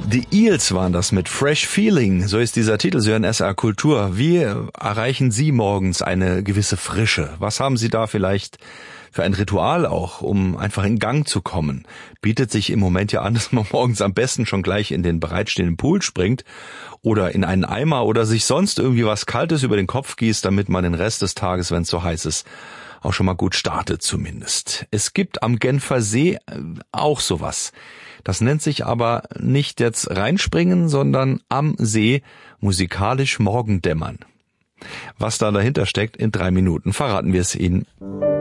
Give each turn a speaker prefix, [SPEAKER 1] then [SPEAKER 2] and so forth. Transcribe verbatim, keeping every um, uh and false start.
[SPEAKER 1] Die Eels waren das mit Fresh Feeling, so ist dieser Titel, Sie hören S R Kultur. Wie erreichen Sie morgens eine gewisse Frische? Was haben Sie da vielleicht für ein Ritual auch, um einfach in Gang zu kommen? Bietet sich im Moment ja an, dass man morgens am besten schon gleich in den bereitstehenden Pool springt oder in einen Eimer oder sich sonst irgendwie was Kaltes über den Kopf gießt, damit man den Rest des Tages, wenn es so heiß ist, auch schon mal gut startet zumindest. Es gibt am Genfer See auch sowas. Das nennt sich aber nicht jetzt reinspringen, sondern am See musikalisch Morgendämmern. Was da dahinter steckt, in drei Minuten verraten wir es Ihnen.